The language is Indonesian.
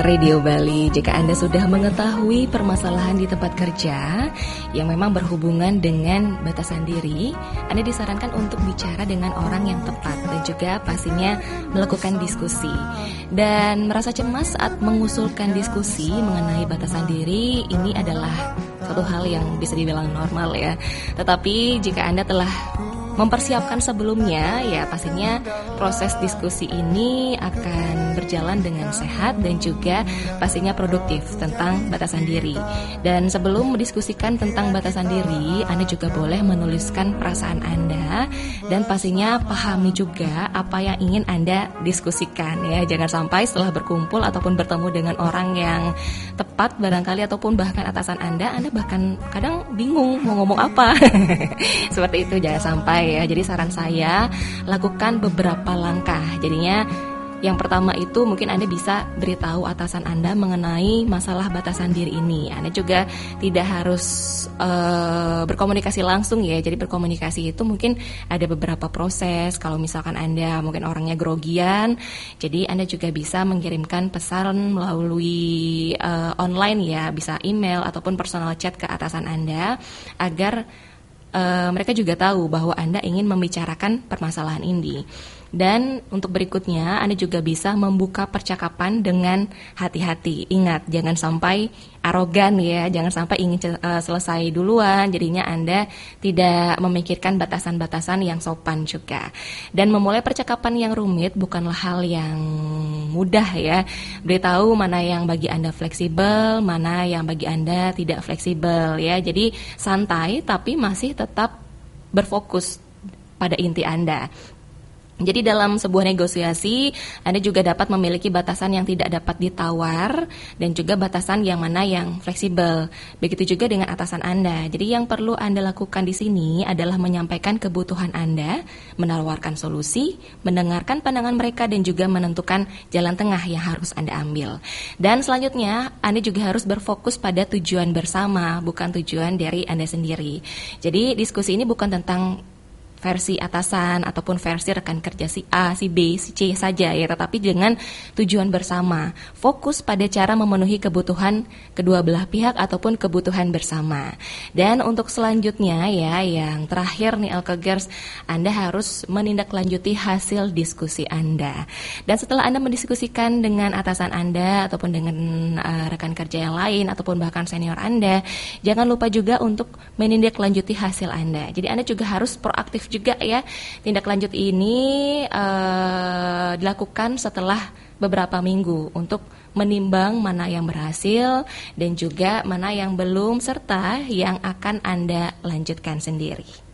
Radio Bali. Jika Anda sudah mengetahui permasalahan di tempat kerja yang memang berhubungan dengan batasan diri, Anda disarankan untuk bicara dengan orang yang tepat dan juga pastinya melakukan diskusi. Dan merasa cemas saat mengusulkan diskusi mengenai batasan diri, ini adalah satu hal yang bisa dibilang normal ya. Tetapi jika Anda telah mempersiapkan sebelumnya, ya pastinya proses diskusi ini akan berjalan dengan sehat dan juga pastinya produktif tentang batasan diri. Dan sebelum mendiskusikan tentang batasan diri, Anda juga boleh menuliskan perasaan Anda dan pastinya pahami juga apa yang ingin Anda diskusikan ya. Jangan sampai setelah berkumpul ataupun bertemu dengan orang yang tepat barangkali ataupun bahkan atasan Anda bahkan kadang bingung mau ngomong apa. Seperti itu, jangan sampai ya. Jadi saran saya, lakukan beberapa langkah. Jadinya yang pertama itu mungkin Anda bisa beritahu atasan Anda mengenai masalah batasan diri ini. Anda juga tidak harus berkomunikasi langsung ya. Jadi berkomunikasi itu mungkin ada beberapa proses. Kalau misalkan Anda mungkin orangnya grogian, jadi Anda juga bisa mengirimkan pesan melalui online ya, bisa email ataupun personal chat ke atasan Anda agar mereka juga tahu bahwa Anda ingin membicarakan permasalahan ini. Dan untuk berikutnya, Anda juga bisa membuka percakapan dengan hati-hati. Ingat, jangan sampai arogan ya, jangan sampai ingin selesai duluan. Jadinya Anda tidak memikirkan batasan-batasan yang sopan juga. Dan memulai percakapan yang rumit bukanlah hal yang mudah ya. Beritahu mana yang bagi Anda fleksibel, mana yang bagi Anda tidak fleksibel ya. Jadi santai tapi masih tetap berfokus pada inti Anda. Jadi dalam sebuah negosiasi, Anda juga dapat memiliki batasan yang tidak dapat ditawar dan juga batasan yang mana yang fleksibel. Begitu juga dengan atasan Anda. Jadi yang perlu Anda lakukan di sini adalah menyampaikan kebutuhan Anda, menawarkan solusi, mendengarkan pandangan mereka dan juga menentukan jalan tengah yang harus Anda ambil. Dan selanjutnya, Anda juga harus berfokus pada tujuan bersama, bukan tujuan dari Anda sendiri. Jadi diskusi ini bukan tentang versi atasan ataupun versi rekan kerja si A, si B, si C saja ya, tetapi dengan tujuan bersama. Fokus pada cara memenuhi kebutuhan kedua belah pihak ataupun kebutuhan bersama. Dan untuk selanjutnya ya, yang terakhir nih Alkegers, Anda harus menindaklanjuti hasil diskusi Anda. Dan setelah Anda mendiskusikan dengan atasan Anda ataupun dengan rekan kerja yang lain ataupun bahkan senior Anda, jangan lupa juga untuk menindaklanjuti hasil Anda. Jadi Anda juga harus proaktif juga ya. Tindak lanjut ini dilakukan setelah beberapa minggu untuk menimbang mana yang berhasil dan juga mana yang belum serta yang akan Anda lanjutkan sendiri.